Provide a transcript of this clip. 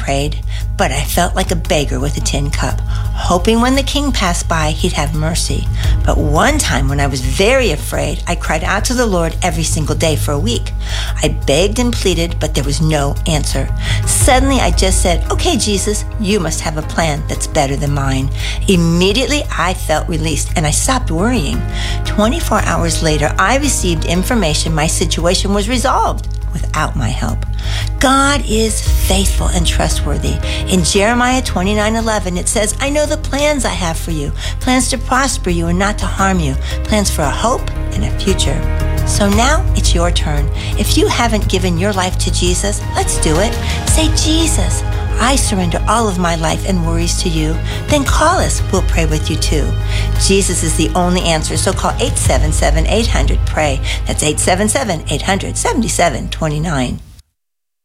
prayed, but I felt like a beggar with a tin cup, hoping when the king passed by, he'd have mercy. But one time when I was very afraid, I cried out to the Lord every single day for a week. I begged and pleaded, but there was no answer. Suddenly, I just said, "Okay, Jesus, you must have a plan that's better than mine." Immediately, I felt released and I stopped worrying. 24 hours later, I received information my situation was resolved without my help. God is faithful and trustworthy. In Jeremiah 29:11, it says, "I know the plans I have for you, plans to prosper you and not to harm you, plans for a hope and a future." So now it's your turn. If you haven't given your life to Jesus, let's do it. Say, "Jesus, I surrender all of my life and worries to you." Then call us. We'll pray with you too. Jesus is the only answer, so call 877-800-PRAY. That's 877-800-7729.